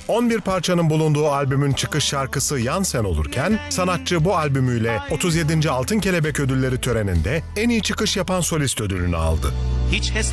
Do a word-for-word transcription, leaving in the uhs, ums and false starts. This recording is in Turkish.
on bir parçanın bulunduğu albümün çıkış şarkısı Yan Sen olurken, sanatçı bu albümüyle otuz yedinci Altın Kelebek Ödülleri töreninde en iyi çıkış yapan solist ödülünü aldı. Hiç hesap